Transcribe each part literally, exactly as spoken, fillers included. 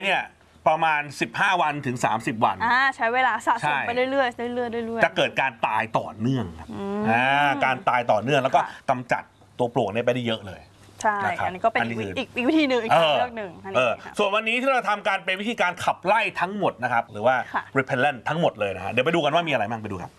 เนี่ยประมาณสิบห้าวันถึงสามสิบวันอ่าใช้เวลาสะสมไปเรื่อยๆเรื่อยๆเรื่อยๆจะเกิดการตายต่อเนื่องครับอ่าการตายต่อเนื่องแล้วก็กำจัดตัวโปร่งเนี่ยไปได้เยอะเลยใช่อันนี้ก็เป็นอีกวิธีหนึ่งอีกเรื่องหนึ่งส่วนวันนี้ที่เราทำการเป็นวิธีการขับไล่ทั้งหมดนะครับหรือว่า repellent ทั้งหมดเลยนะฮะเดี๋ยวไปดูกันว่ามีอะไรบ้างไปดูครับ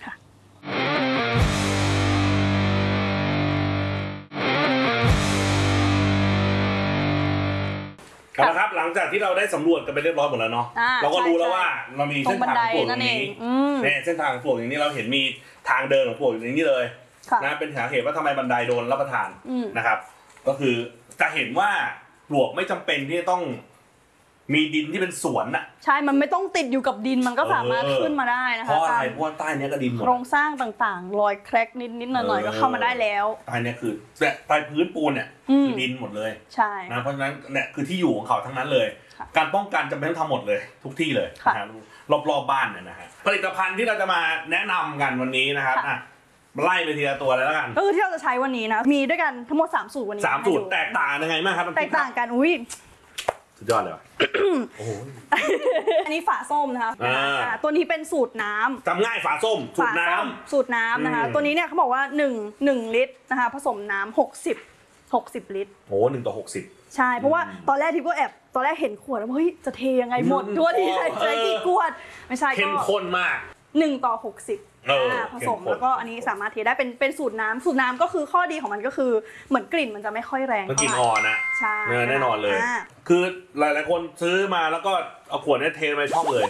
เอาละครับหลังจากที่เราได้สำรวจกันไปเรียบร้อยหมดแล้วเนาะเราก็รู้แล้วว่าเรามีเส้นทางปลวกอย่างนี้เนี่ยเส้นทางปลวกอย่างนี้เราเห็นมีทางเดินของปลวกอย่างนี้เลยนะเป็นสาเหตุว่าทำไมบันไดโดนรับประทานนะครับก็คือจะเห็นว่าปลวกไม่จำเป็นที่จะต้องมีดินที่เป็นสวนน่ะใช่มันไม่ต้องติดอยู่กับดินมันก็สามารถขึ้นมาได้นะคะเพราะอะไรเพราะว่าใต้นี้ก็ดินหมดโครงสร้างต่างๆรอยแครกนิดๆหน่อยๆก็เข้ามาได้แล้วใต้นี้คือใต้พื้นปูนเนี่ยคือดินหมดเลยใช่นะเพราะฉะนั้นเนี่ยคือที่อยู่ของเขาทั้งนั้นเลยการป้องกันจำเป็นต้องทำหมดเลยทุกที่เลยนะรอบๆบ้านเนี่ยนะฮะผลิตภัณฑ์ที่เราจะมาแนะนำกันวันนี้นะครับอ่ะไล่ไปทีละตัวเลยแล้วกันก็คือที่เราจะใช้วันนี้นะมีด้วยกันทั้งหมดสามสูตรวันนี้สามสูตรแตกต่างยังไงบ้างครับแตกต่างกันอุ้ยสุดยอดเลยโอ้โหอันนี้ฝาส้มนะคะตัวนี้เป็นสูตรน้ำจำง่ายฝาส้มสูตรน้ำสูตรน้ำนะคะตัวนี้เนี่ยเขาบอกว่าหนึ่ง หนึ่งลิตรนะคะผสมน้ำหกสิบ หกสิบลิตรโอ้หนึ่งต่อหกสิบใช่เพราะว่าตอนแรกทิพย์ก็แอบตอนแรกเห็นขวดแล้วเฮ้ยจะเทยังไงหมดตัวนี้ใช้กี่ขวดไม่ใช่ก็เข้มข้นมากหนึ่งต่อหกสิบผสมแล้วก็อันนี้สามารถเทได้เป็นเป็นสูตรน้ำสูตรน้ำก็คือข้อดีของมันก็คือเหมือนกลิ่นมันจะไม่ค่อยแรงมันกลิ่นอ่อนนะใช่แน่นอนเลยคือหลายๆคนซื้อมาแล้วก็เอาขวดนี้เทไปช่องเลย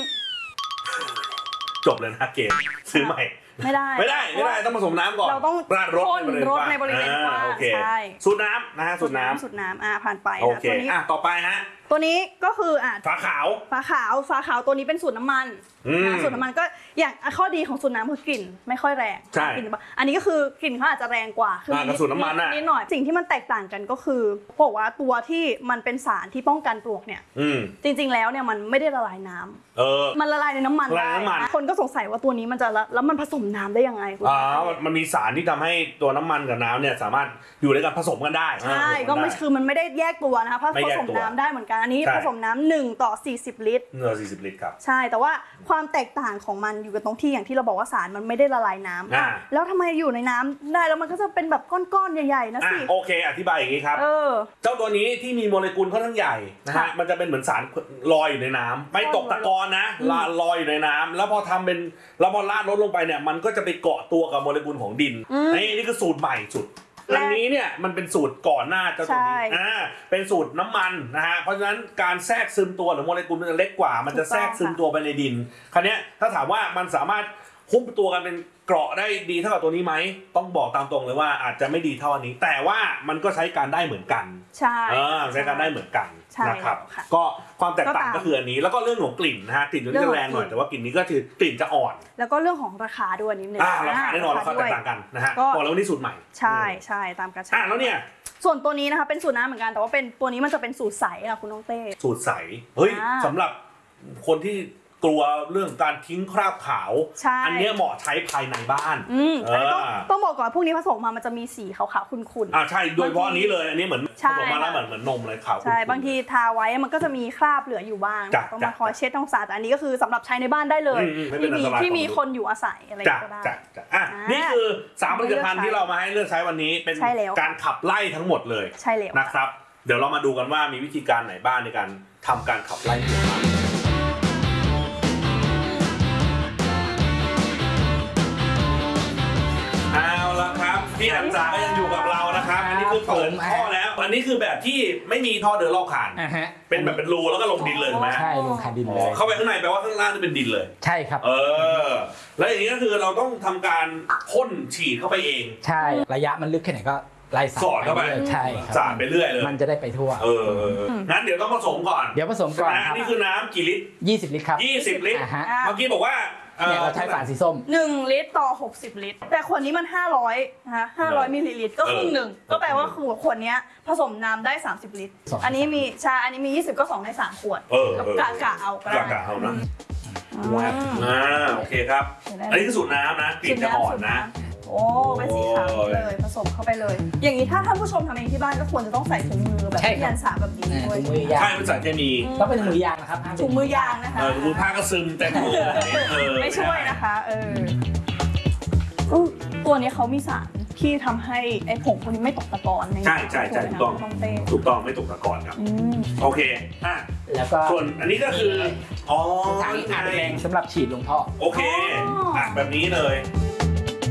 จบเลยนะเกมซื้อใหม่ไม่ได้ไม่ได้ไม่ได้ต้องผสมน้ำก่อนเราต้องราดรสรสในบริเวณกว้างใช่สูตรน้ำนะฮะสูตรน้ำสูตรน้ำอ่าผ่านไปนะตัวนี้อ่ะต่อไปฮะตัวนี้ก็คืออ่ะฝาขาวฝาขาวฝาขาวตัวนี้เป็นสูตรน้ำมันนะสูตรน้ำมันก็อย่างข้อดีของสูตรน้ำคือกลิ่นไม่ค่อยแรงใช่อันนี้ก็คือกลิ่นเขาอาจจะแรงกว่าคือสูตรน้ำมันนิดหน่อยสิ่งที่มันแตกต่างกันก็คือบอกว่าตัวที่มันเป็นสารที่ป้องกันปลวกเนี่ยจริงๆแล้วเนี่ยมันไม่ได้ละลายน้ำเออมันละลายในน้ำมันได้คนก็สงสัยว่าตัวนี้มันจะแล้วมันผสมน้ำได้ยังไงอ๋อมันมีสารที่ทำให้ตัวน้ำมันกับน้ำเนี่ยสามารถอยู่ในการผสมกันได้ใช่ก็ไม่คือมันไม่ได้แยกตัวนะคะเพราะผสมน้ำได้เหมือนกันอันนี้ผสมน้ำหนึ่งต่อสี่สิบลิตรหนึ่งต่อสี่สิบลิตรครับใช่แต่ว่าความแตกต่างของมันอยู่กับตรงที่อย่างที่เราบอกว่าสารมันไม่ได้ละลายน้ำอ่ะแล้วทำไมอยู่ในน้ำได้แล้วมันก็จะเป็นแบบก้อนๆใหญ่ๆนะสิโอเคอธิบายอย่างนี้ครับเจ้าตัวนี้ที่มีโมเลกุลค่อนข้างใหญ่นะฮะมันจะเป็นเหมือนสารลอยอยู่ในน้ำไม่ตกตะกอนนะลอยอยู่ในน้ำแล้วพอทำเป็นแล้วพอราดรถลงไปเนี่ยมันก็จะไปเกาะตัวกับโมเลกุลของดินนี่นี่คือสูตรใหม่สุดอันนี้เนี่ยมันเป็นสูตรก่อนหน้าเจ้าตัวนี้อ่าเป็นสูตรน้ำมันนะฮะเพราะฉะนั้นการแทรกซึมตัวหรือโมเลกุลมันจะเล็กกว่ามันจะแทรกซึมตัวไปในดินคราวนี้ถ้าถามว่ามันสามารถหุ้มตัวกันเป็นเกราะได้ดีเท่ากับตัวนี้ไหมต้องบอกตามตรงเลยว่าอาจจะไม่ดีเท่าอันนี้แต่ว่ามันก็ใช้การได้เหมือนกันใช่ใช้การได้เหมือนกันนะครับก็ความแตกต่างก็คืออันนี้แล้วก็เรื่องของกลิ่นนะฮะกลิ่นตัวนี้จะแรงหน่อยแต่ว่ากลิ่นนี้ก็คือกลิ่นจะอ่อนแล้วก็เรื่องของราคาด้วยนิดนึงราคาแน่นอนราคาแตกต่างกันนะฮะบอกแล้วว่านี่สูตรใหม่ใช่ใช่ตามกระชับแล้วเนี่ยส่วนตัวนี้นะคะเป็นสูตรน้ำเหมือนกันแต่ว่าเป็นตัวนี้มันจะเป็นสูตรใสค่ะคุณน้องเต้สูตรใสเฮ้ยสำหรับคนที่กลัวเรื่องการทิ้งคราบขาวอันนี้เหมาะใช้ภายในบ้านอืมต้องต้องบอกก่อนพวกนี้ผสมมามันจะมีสีขาวๆขุ่นๆอ่าใช่โดยเฉพาะอันนี้เลยอันนี้เหมือนผสมมาแล้วเหมือนเหมือนนมเลยขาวใช่บางทีทาไว้มันก็จะมีคราบเหลืออยู่บ้างต้องมาคอยเช็ดต้องสะอาดอันนี้ก็คือสำหรับใช้ในบ้านได้เลยที่มีที่มีคนอยู่อาศัยอะไรก็ได้อ่ะนี่คือสามผลิตภัณฑ์ที่เรามาให้เลือกใช้วันนี้เป็นการขับไล่ทั้งหมดเลยใช่แล้วนะครับเดี๋ยวเรามาดูกันว่ามีวิธีการไหนบ้างในการทำการขับไล่ปลวกพี่อันจาก็ยังอยู่กับเรานะครับอันนี้คือเปิดท่อแล้วอันนี้คือแบบที่ไม่มีท่อเดินรอบคานเป็นแบบเป็นรูแล้วก็ลงดินเลยถูกไหมใช่ลงคานดินเลยเข้าไปข้างในแปลว่าข้างล่างนี่เป็นดินเลยใช่ครับเออแล้วอย่างนี้ก็คือเราต้องทำการพ่นฉีดเข้าไปเองใช่ระยะมันลึกแค่ไหนก็ไล่สอดเข้าไปใช่สาดไปเรื่อยเลยมันจะได้ไปทั่วเอองั้นเดี๋ยวต้องผสมก่อนเดี๋ยวผสมก่อนครับนี่คือน้ำกี่ลิตรยี่สิบลิตรครับยี่สิบลิตรเมื่อกี้บอกว่าเนี่ยเราใช้ฝาสีส้มหนึ่งลิตรต่อหกสิบลิตรแต่ขวดนี้มันห้าร้อยนะคะห้าร้อยมิลลิลิตรก็ครึ่งหนึ่งก็แปลว่าขวดนี้ผสมน้ำได้สามสิบลิตรอันนี้มีชาอันนี้มียี่สิบก็สองในสามขวดกะกะเอาก็ได้กะเอานะอ่าโอเคครับอันนี้คือสูตรน้ำนะกลิ่นจะอ่อนนะโอ้เป็นสีขาวเลยผสมเข้าไปเลย อย่างนี้ถ้าท่านผู้ชมทำเองที่บ้านก็ควรจะต้องใส่ถุงมือแบบที่ยันสาแบบนี้ด้วยถุงมือยางใช่เป็นสารเคมีต้องเป็นถุงมือยางนะครับถุงมือยางนะคะเออถุงมือผ้าก็ซึมเต็มมือไม่ช่วยนะคะเออตัวนี้เขามีสารที่ทำให้ไอ้ผงพวกนี้ไม่ตกตะกอนในใช่ใช่ใช่ถูกต้องถูกต้องไม่ตกตะกอนครับโอเคอ่ะแล้วก็ส่วนอันนี้ก็คืออ๋อถังอัดแรงสำหรับฉีดลงท่อโอเคอ่ะแบบนี้เลย